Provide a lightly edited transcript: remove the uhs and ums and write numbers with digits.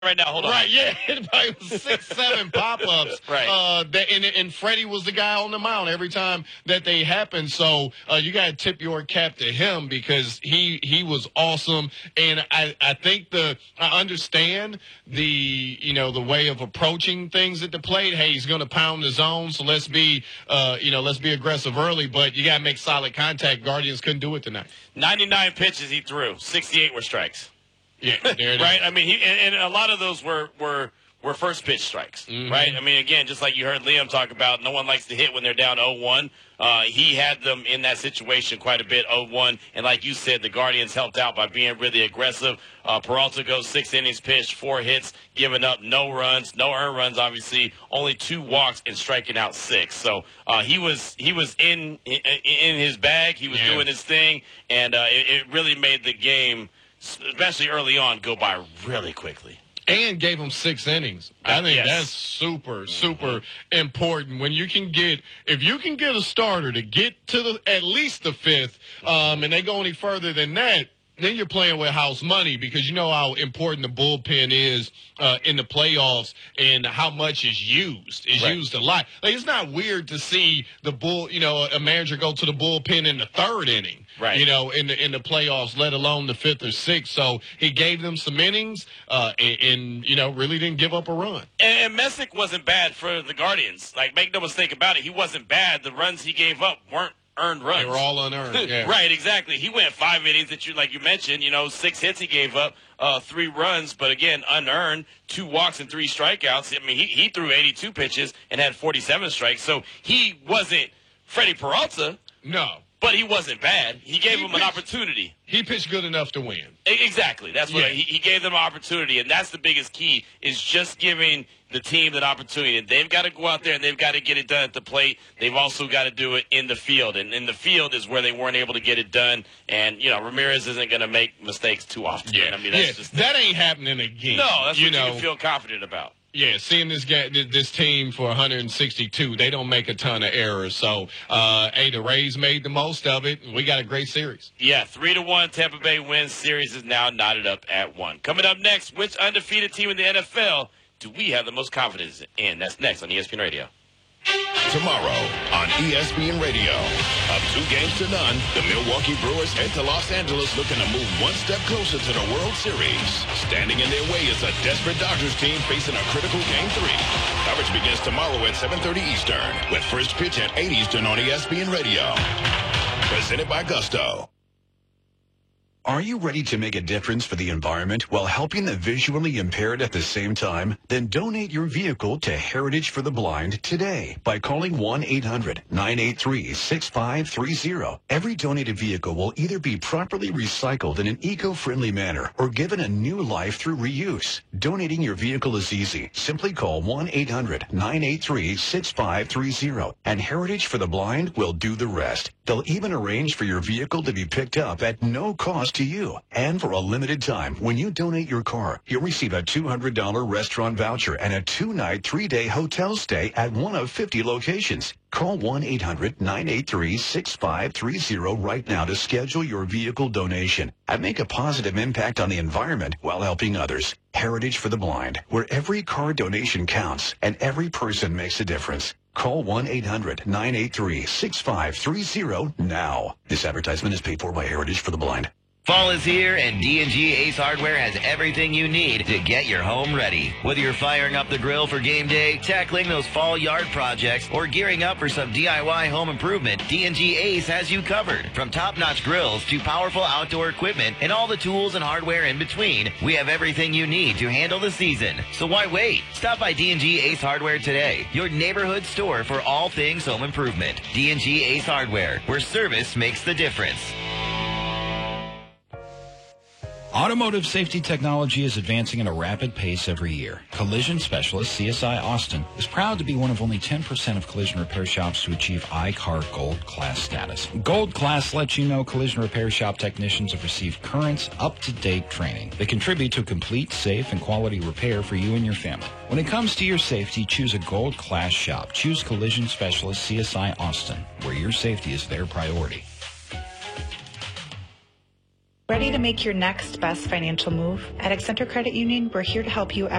right now. Hold on. Right, yeah. It probably was 6, 7 pop-ups. Right. And Freddie was the guy on the mound every time that they happened. So you got to tip your cap to him because he was awesome. And I think I understand the way of approaching things at the plate. Hey, he's going to pound the zone, so let's be aggressive early. But you got to make solid contact. Guardians couldn't do it tonight. 99 pitches he threw. 68 were strikes. Yeah, there it is. Right? I mean, and a lot of those were first pitch strikes, right? I mean, again, just like you heard Liam talk about, no one likes to hit when they're down 0-1. He had them in that situation quite a bit, 0-1. And like you said, the Guardians helped out by being really aggressive. Peralta goes 6 innings pitched, 4 hits, giving up no runs, no earned runs, obviously, only 2 walks and striking out 6. So he was in his bag. He was doing his thing, and it really made the game, especially early on, go by really quickly. And gave him 6 innings. I think that's super, super important. When you can if you can get a starter to get to at least the 5th, and they go any further than that, then you're playing with house money because you know how important the bullpen is in the playoffs and how much is used. It's used a lot. Like, it's not weird to see a manager go to the bullpen in the 3rd inning. Right. In the playoffs, let alone the 5th or 6th. So he gave them some innings and really didn't give up a run. And Messick wasn't bad for the Guardians. Like, make no mistake about it, he wasn't bad. The runs he gave up weren't earned runs. They were all unearned. Yeah. Right, exactly. He went 5 innings like you mentioned, 6 hits he gave up, 3 runs, but again, unearned, 2 walks and 3 strikeouts. I mean, he threw 82 pitches and had 47 strikes. So he wasn't Freddie Peralta. No. But he wasn't bad. He gave him an opportunity. He pitched good enough to win. Exactly. That's what he gave them an opportunity, and that's the biggest key is just giving the team that opportunity. And they've got to go out there and they've got to get it done at the plate. They've also got to do it in the field, and in the field is where they weren't able to get it done. And Ramirez isn't going to make mistakes too often. Yeah, I mean, that's just that ain't happening again. No, that's what you can feel confident about. Yeah, seeing this team for 162, they don't make a ton of errors. So, the Rays made the most of it. We got a great series. Yeah, 3-1 Tampa Bay wins. Series is now knotted up at 1. Coming up next, which undefeated team in the NFL do we have the most confidence in? That's next on ESPN Radio. Tomorrow on ESPN Radio. Up 2-0, the Milwaukee Brewers head to Los Angeles looking to move one step closer to the World Series. Standing in their way is a desperate Dodgers team facing a critical Game 3. Coverage begins tomorrow at 7:30 Eastern with first pitch at 8 Eastern on ESPN Radio. Presented by Gusto. Are you ready to make a difference for the environment while helping the visually impaired at the same time? Then donate your vehicle to Heritage for the Blind today by calling 1-800-983-6530. Every donated vehicle will either be properly recycled in an eco-friendly manner or given a new life through reuse. Donating your vehicle is easy. Simply call 1-800-983-6530 and Heritage for the Blind will do the rest. They'll even arrange for your vehicle to be picked up at no cost to you. And for a limited time, when you donate your car, you'll receive a $200 restaurant voucher and a 2-night, 3-day hotel stay at one of 50 locations. Call 1-800-983-6530 right now to schedule your vehicle donation and make a positive impact on the environment while helping others. Heritage for the Blind, where every car donation counts and every person makes a difference. Call 1-800-983-6530 now. This advertisement is paid for by Heritage for the Blind. Fall is here, and D&G Ace Hardware has everything you need to get your home ready. Whether you're firing up the grill for game day, tackling those fall yard projects, or gearing up for some DIY home improvement, D&G Ace has you covered. From top-notch grills to powerful outdoor equipment and all the tools and hardware in between, we have everything you need to handle the season. So why wait? Stop by D&G Ace Hardware today, your neighborhood store for all things home improvement. D&G Ace Hardware, where service makes the difference. Automotive safety technology is advancing at a rapid pace every year. Collision specialist CSI Austin is proud to be one of only 10% of collision repair shops to achieve iCar Gold Class status. Gold Class lets you know collision repair shop technicians have received current, up-to-date training. They contribute to a complete, safe, and quality repair for you and your family. When it comes to your safety, choose a Gold Class shop. Choose Collision Specialist CSI Austin, where your safety is their priority. Ready to make your next best financial move? At Accenture Credit Union, we're here to help you